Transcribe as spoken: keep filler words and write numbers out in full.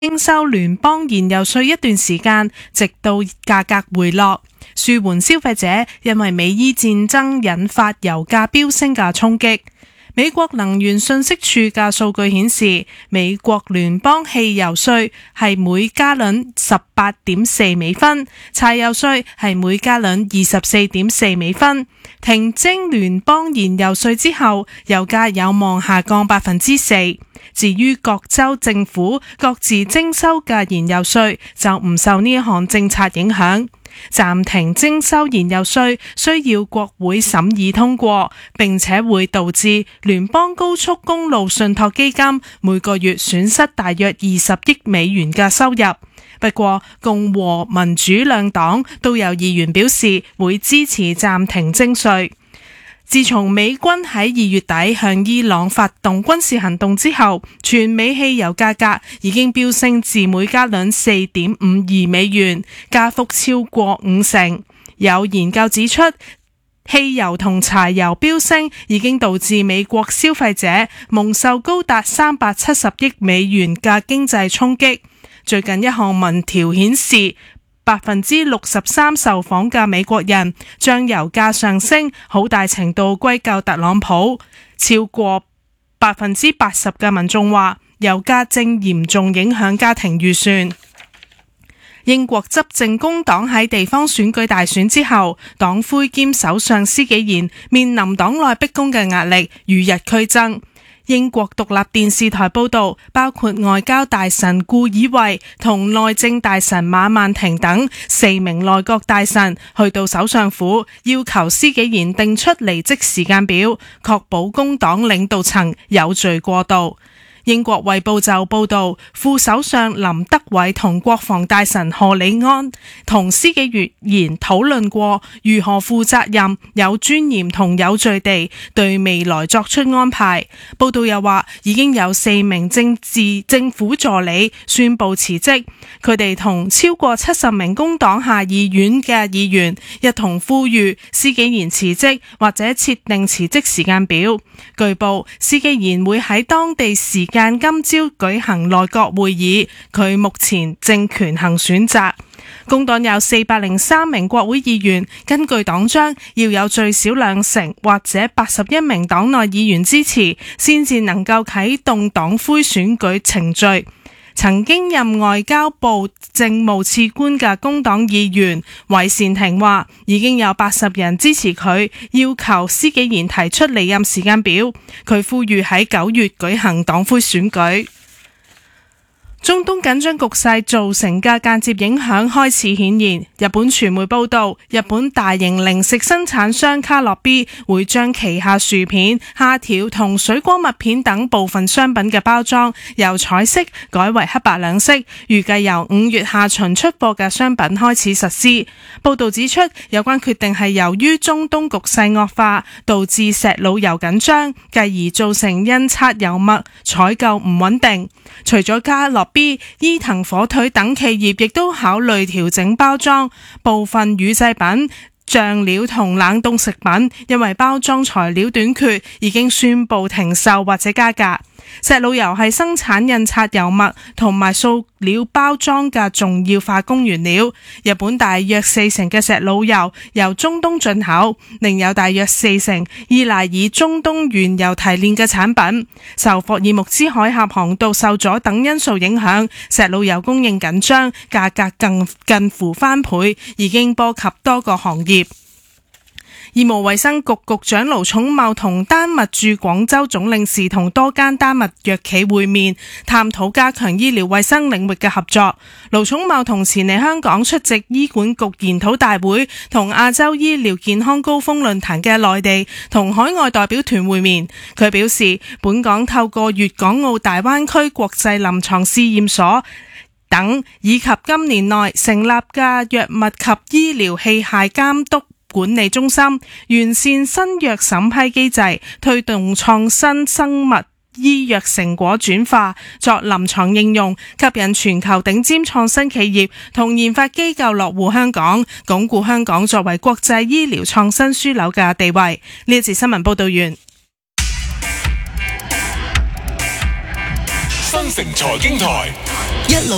徵收聯邦燃油稅一段時間，直到價格回落，舒緩消費者因為美伊戰爭引發油價飆升嘅衝擊。美國能源信息處嘅數據顯示，美國聯邦汽油稅係每加侖十八點四美分，柴油稅係每加侖二十四點四美分。停徵聯邦燃油稅之後，油價有望下降百分之四。至於各州政府各自徵收嘅燃油稅，就唔受呢一項政策影響。暫停徵收燃油稅需要國會審議通過，並且會導致聯邦高速公路信託基金每個月損失大約二十億美元嘅收入。不過，共和民主兩黨都有議員表示會支持暫停徵稅。自從美軍喺二月底向伊朗發動軍事行動之後，全美汽油價格已經飆升至每加侖四點五二美元，加幅超過五成。有研究指出，汽油同柴油飆升已經導致美國消費者蒙受高達三百七十億美元嘅經濟衝擊。最近一項民調顯示，百分之六十三受訪嘅美國人將油價上升好大程度歸咎特朗普，超過百分之八十嘅民眾話油價正嚴重影響家庭預算。英國執政工黨喺地方選舉大選之後，黨魁兼首相施紀賢面臨黨內逼宮嘅壓力與日俱增。英國獨立電視台報道，包括外交大臣顧以衛同內政大臣馬曼婷等四名內閣大臣去到首相府，要求施紀賢定出離職時間表，確保工黨領導層有序過渡。英國衛報就報道，副首相林德偉同國防大臣賀里安同施紀賢討論過如何負責任、有尊嚴同有序地對未來作出安排。報道又話，已經有四名政治政府助理宣布辭職，佢哋同超過七十名工黨下議院嘅議員一同呼籲施紀賢辭職或者設定辭職時間表。據報，施紀賢會喺當地時間今朝舉行內閣會議，佢目前正權衡選擇。工黨有四百零三名國會議員，根據黨章要有最少兩成或者八十一名黨內議員支持，先至能夠啟動黨魁選舉程序。曾經任外交部政務次官嘅工黨議員韋善庭話，已經有八十人支持佢，要求施紀賢提出離任時間表。佢呼籲喺九月舉行黨魁選舉。中東緊張局勢造成嘅間接影響開始顯現。日本傳媒報道，日本大型零食生產商卡樂 B 會將旗下薯片、蝦條同水果麥片等部分商品嘅包裝由彩色改為黑白兩色，預計由五月下旬出貨嘅商品開始實施。報道指出，有關決定係由於中東局勢惡化，導致石老油緊張，繼而造成印刷油墨採購唔穩定。除咗卡樂 B、伊藤火腿等企業亦都考慮調整包裝，部分乳製品、醬料同冷凍食品因為包裝材料短缺，已經宣布停售或者加價。石老油係生產印刷油墨同埋塑料包裝嘅重要化工原料。日本大約四成嘅石老油由中東進口，另有大約四成依賴以中東原油提煉嘅產品。受霍爾木茲海峽航道受阻等因素影響，石老油供應緊張，價格更近乎翻倍，已經波及多個行業。醫務衛生局局長盧寵茂同丹麥駐廣州總領事同多間丹麥藥企會面，探討加強醫療衛生領域嘅合作。盧寵茂同前嚟香港出席醫管局研討大會同亞洲醫療健康高峰論壇嘅內地同海外代表團會面。佢表示，本港透過粵港澳大灣區國際臨床試驗所等，以及今年內成立嘅藥物及醫療器械監督管理中心，完善新藥審批機制，推動創新生物醫藥成果轉化作臨床應用，吸引全球頂尖創新企業同研發機構落戶香港，鞏固香港作為國際醫療創新樞紐嘅地位。呢一節新聞報道完。 新城財經台一路